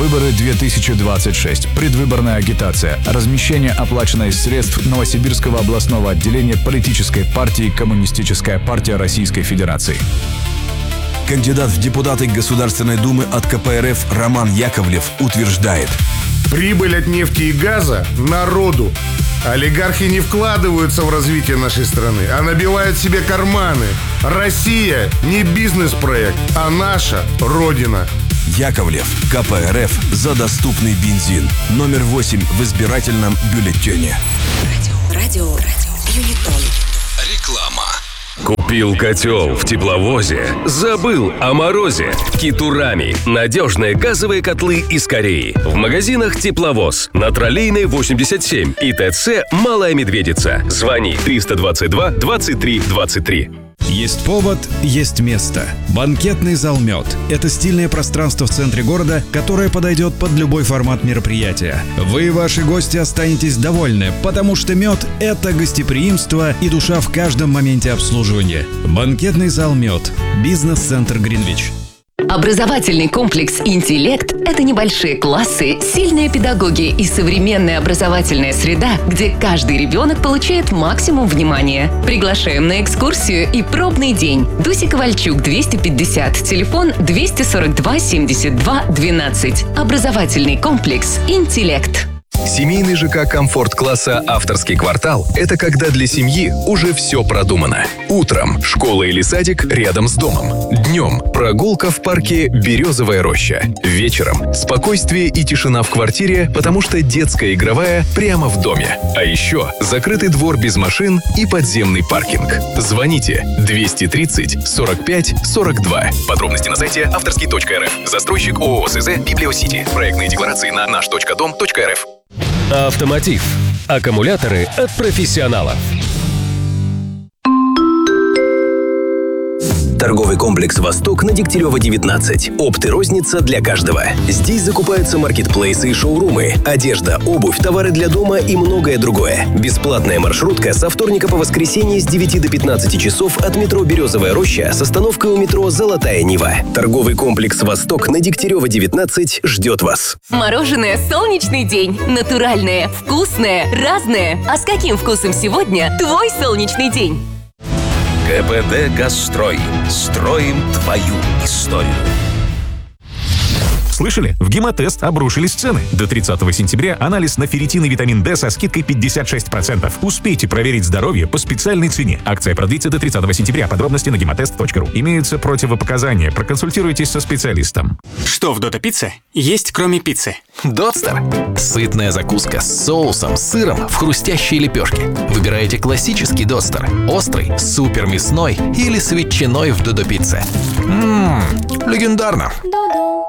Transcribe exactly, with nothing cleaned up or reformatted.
Выборы две тысячи двадцать шесть. Предвыборная агитация. Размещение оплачено из средств Новосибирского областного отделения политической партии «Коммунистическая партия Российской Федерации». Кандидат в депутаты Государственной Думы от ка пэ эр эф Роман Яковлев утверждает: прибыль от нефти и газа народу. Олигархи не вкладываются в развитие нашей страны, а набивают себе карманы. Россия не бизнес-проект, а наша Родина. Яковлев, ка пэ эр эф за доступный бензин. Номер восемь в избирательном бюллетене. Радио, радио, радио, Юнитон. Реклама. Купил котел в тепловозе, забыл о морозе. Китурами. Надежные газовые котлы из Кореи. В магазинах «Тепловоз», на Троллейной восемьдесят семь и тэ цэ «Малая Медведица». Звони триста двадцать два двадцать три двадцать три. Есть повод, есть место. Банкетный зал «Мед» — это стильное пространство в центре города, которое подойдет под любой формат мероприятия. Вы и ваши гости останетесь довольны, потому что «Мед» — это гостеприимство и душа в каждом моменте обслуживания. Банкетный зал «Мед». Бизнес-центр «Гринвич». Образовательный комплекс «Интеллект» — это небольшие классы, сильные педагоги и современная образовательная среда, где каждый ребенок получает максимум внимания. Приглашаем на экскурсию и пробный день. Дуся Ковальчук, двести пятьдесят, телефон двести сорок два семьдесят два двенадцать. Образовательный комплекс «Интеллект». Семейный ЖК комфорт-класса «Авторский квартал» — это когда для семьи уже все продумано. Утром школа или садик рядом с домом. Днем прогулка в парке «Березовая роща». Вечером спокойствие и тишина в квартире, потому что детская игровая прямо в доме. А еще закрытый двор без машин и подземный паркинг. Звоните двести тридцать сорок пять сорок два. Подробности на сайте авторский точка эр эф. Застройщик ООО СЗ «Библиосити». Проектные декларации на наш точка дом точка эр эф. Автомотив. Аккумуляторы от профессионалов. Торговый комплекс «Восток» на Дегтярева, девятнадцать. Опт и розница для каждого. Здесь закупаются маркетплейсы и шоурумы, одежда, обувь, товары для дома и многое другое. Бесплатная маршрутка со вторника по воскресенье с девяти до пятнадцати часов от метро «Березовая роща» с остановкой у метро «Золотая Нива». Торговый комплекс «Восток» на Дегтярева, девятнадцать ждет вас. Мороженое «Солнечный день». Натуральное, вкусное, разное. А с каким вкусом сегодня твой солнечный день? ка пэ дэ «Газстрой». Строим твою историю. Слышали? В Гемотест обрушились цены. До тридцатого сентября анализ на ферритин и витамин D со скидкой пятьдесят шесть процентов. Успейте проверить здоровье по специальной цене. Акция продлится до тридцатого сентября. Подробности на гемотест точка ру. Имеются противопоказания. Проконсультируйтесь со специалистом. Что в Додо Пицце есть, кроме пиццы? Дотстер. Сытная закуска с соусом, сыром в хрустящей лепешке. Выбираете классический Дотстер, острый, супер мясной или с ветчиной в Додо Пицце. Ммм, легендарно.